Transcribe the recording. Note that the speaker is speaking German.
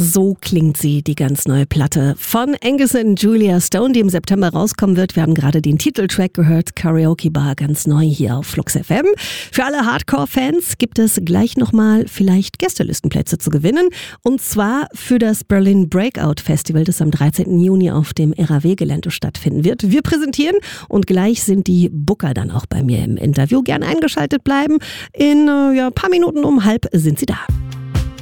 So klingt sie, die ganz neue Platte von Angus und Julia Stone, die im September rauskommen wird. Wir haben gerade den Titeltrack gehört, Karaoke Bar, ganz neu hier auf Flux FM. Für alle Hardcore-Fans gibt es gleich nochmal vielleicht Gästelistenplätze zu gewinnen. Und zwar für das Berlin Breakout Festival, das am 13. Juni auf dem RAW-Gelände stattfinden wird. Wir präsentieren und gleich sind die Booker dann auch bei mir im Interview. Gerne eingeschaltet bleiben. In ein paar Minuten um 12:30 sind sie da.